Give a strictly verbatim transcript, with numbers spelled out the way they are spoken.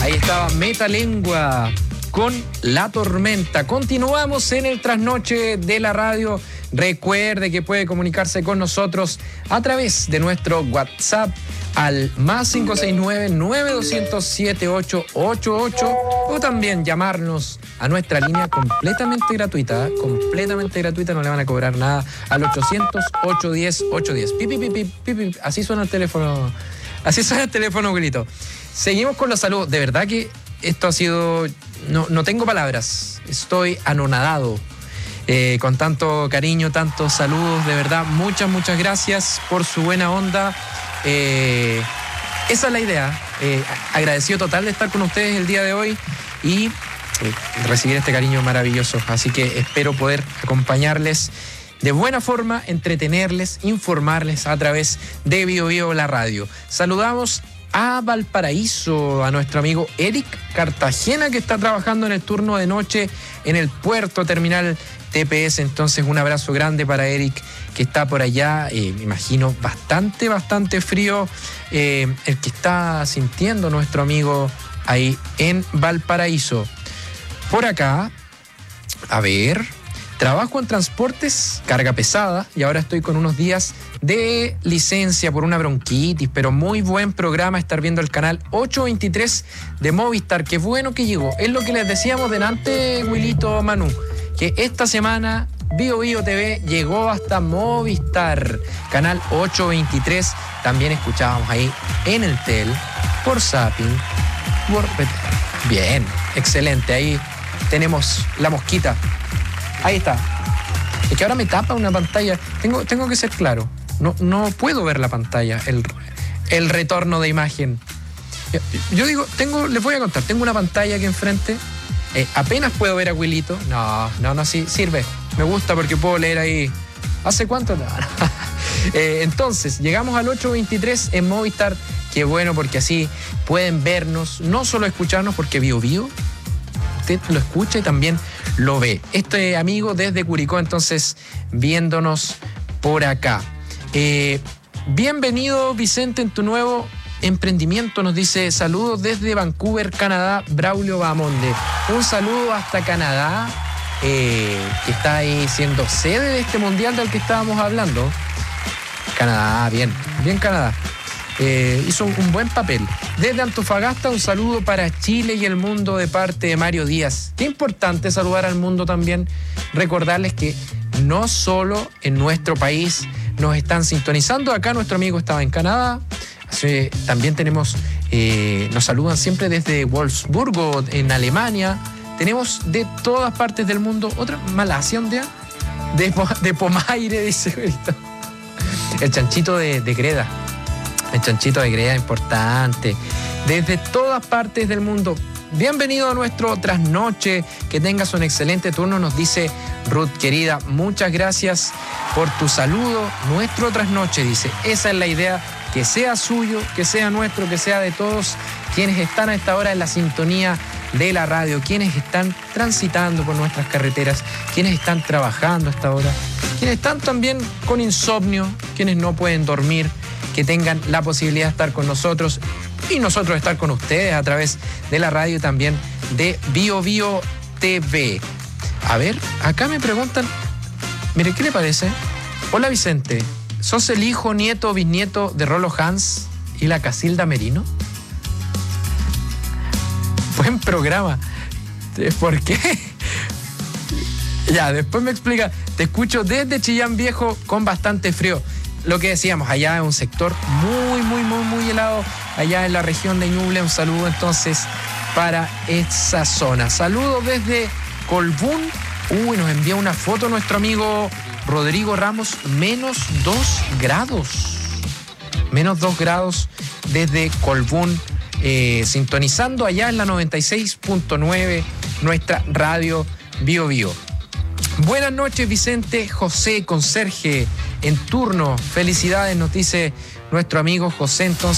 Ahí estaba Metalengua con La Tormenta. Continuamos en el trasnoche de la radio. Recuerde que puede comunicarse con nosotros a través de nuestro WhatsApp al más cinco seis nueve, nueve dos cero cero, siete ocho ocho ocho o también llamarnos a nuestra línea completamente gratuita, ¿eh? completamente gratuita, no le van a cobrar nada, al ochocientos, ochocientos diez, ochocientos diez. Pi, pi, pi, pi, pi, pi. Así suena el teléfono, así suena el teléfono, Wilito. Seguimos con la salud. De verdad que esto ha sido... No, no tengo palabras. Estoy anonadado. Eh, con tanto cariño, tantos saludos. De verdad, muchas, muchas gracias por su buena onda. Eh, esa es la idea. Eh, agradecido total de estar con ustedes el día de hoy y eh, recibir este cariño maravilloso. Así que espero poder acompañarles de buena forma, entretenerles, informarles a través de Bio Bio la radio. Saludamos a Valparaíso, a nuestro amigo Eric Cartagena, que está trabajando en el turno de noche en el puerto terminal T P S. Entonces, un abrazo grande para Eric, que está por allá, eh, me imagino, bastante, bastante frío, eh, el que está sintiendo nuestro amigo ahí en Valparaíso. Por acá, a ver, trabajo en transportes, carga pesada, y ahora estoy con unos días de licencia por una bronquitis, pero muy buen programa estar viendo el canal ochocientos veintitrés de Movistar. Qué bueno que llegó. Es lo que les decíamos delante, Wilito, Manu, que esta semana Bio Bio T V llegó hasta Movistar, canal ochocientos veintitrés. También escuchábamos ahí en el Tel, por Zapping, por... Bien, excelente. Ahí tenemos la mosquita. Ahí está. Es que ahora me tapa una pantalla. Tengo, tengo que ser claro. No, no puedo ver la pantalla, el, el retorno de imagen. Yo digo, tengo, les voy a contar, tengo una pantalla aquí enfrente. Eh, apenas puedo ver a Wilito. No, no, no, sí, sirve. Me gusta porque puedo leer ahí. ¿Hace cuánto? No, no. Eh, entonces, llegamos al ochocientos veintitrés en Movistar. Qué bueno, porque así pueden vernos, no solo escucharnos, porque Bio Bio usted lo escucha y también lo ve. Este amigo desde Curicó, entonces, viéndonos por acá. Eh, bienvenido, Vicente, en tu nuevo emprendimiento. Nos dice saludos desde Vancouver, Canadá, Braulio Bamonde. Un saludo hasta Canadá, eh, que está ahí siendo sede de este mundial del que estábamos hablando. Canadá, bien, bien Canadá. Eh, hizo un buen papel. Desde Antofagasta, un saludo para Chile y el mundo de parte de Mario Díaz. Qué importante saludar al mundo también. Recordarles que no solo en nuestro país nos están sintonizando. Acá nuestro amigo estaba en Canadá. Así, también tenemos, eh, nos saludan siempre desde Wolfsburgo, en Alemania. Tenemos de todas partes del mundo. Otra, Malasia, un día. De, de Pomaire, dice. El chanchito de, de Greda. El chanchito de Greda, importante. Desde todas partes del mundo. Bienvenido a nuestro trasnoche. Que tengas un excelente turno, nos dice Ruth, querida. Muchas gracias por tu saludo. Nuestro trasnoche, dice. Esa es la idea, que sea suyo, que sea nuestro, que sea de todos quienes están a esta hora en la sintonía de la radio, quienes están transitando por nuestras carreteras, quienes están trabajando a esta hora, quienes están también con insomnio, quienes no pueden dormir, que tengan la posibilidad de estar con nosotros y nosotros estar con ustedes a través de la radio y también de Bio Bio T V. A ver, acá me preguntan, mire, ¿qué le parece? Hola, Vicente, ¿sos el hijo, nieto o bisnieto de Rolo Hans y la Casilda Merino? Buen programa. ¿Por qué? Ya, después me explica. Te escucho desde Chillán Viejo con bastante frío. Lo que decíamos, allá es un sector muy, muy, muy, muy helado, allá en la región de Ñuble. Un saludo entonces para esa zona. Saludos desde Colbún. Uy, nos envía una foto nuestro amigo Rodrigo Ramos. Menos dos grados. Menos dos grados desde Colbún. Eh, sintonizando allá en la noventa y seis punto nueve, nuestra radio Bio Bio. Buenas noches, Vicente. José, conserje en turno. Felicidades, nos dice nuestro amigo José. Entonces,